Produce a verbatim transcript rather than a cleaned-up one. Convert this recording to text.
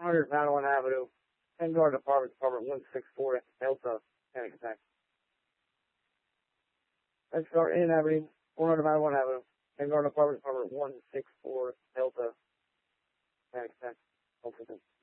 one hundred Padawan Avenue, Vanguard Apartments, Apartment one six four, Delta, Panic Attack. Let's start in Avenue, one hundred Padawan Avenue, Vanguard Apartments, Apartment one six four, Delta, Panic Attack. Hopefully.